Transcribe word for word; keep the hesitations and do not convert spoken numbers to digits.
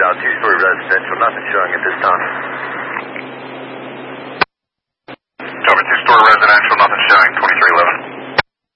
South, two-story residential, nothing showing at this time. Cover two-story residential, nothing showing, twenty-three eleven.